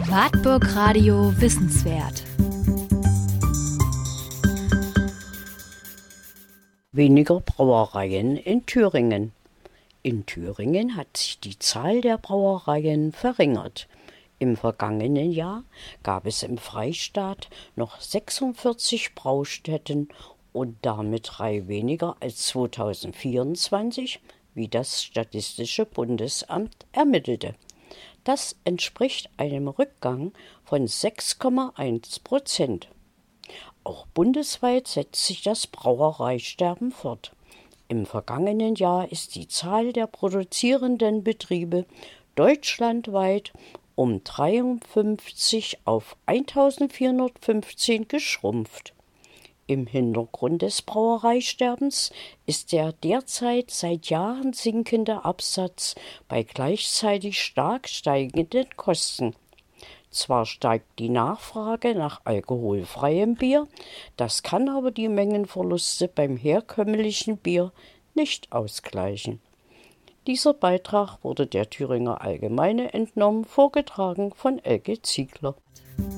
Wartburg Radio Wissenswert. Weniger Brauereien in Thüringen. In Thüringen hat sich die Zahl der Brauereien verringert. Im vergangenen Jahr gab es im Freistaat noch 46 Braustätten und damit 3 weniger als 2024, wie das Statistische Bundesamt ermittelte. Das entspricht einem Rückgang von 6,1%. Auch bundesweit setzt sich das Brauereisterben fort. Im vergangenen Jahr ist die Zahl der produzierenden Betriebe deutschlandweit um 53 auf 1415 geschrumpft. Im Hintergrund des Brauereisterbens ist der derzeit seit Jahren sinkende Absatz bei gleichzeitig stark steigenden Kosten. Zwar steigt die Nachfrage nach alkoholfreiem Bier, das kann aber die Mengenverluste beim herkömmlichen Bier nicht ausgleichen. Dieser Beitrag wurde der Thüringer Allgemeine entnommen, vorgetragen von Elke Ziegler.